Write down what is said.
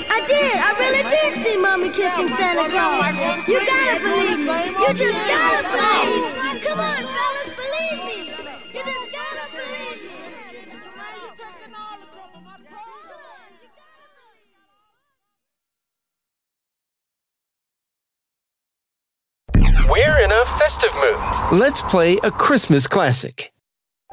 I did. I really did see Mommy kissing Santa Claus. You gotta believe me. You just gotta believe me. Come on, fellas, believe me. You just gotta believe me. We're in a festive mood. Let's play a Christmas classic.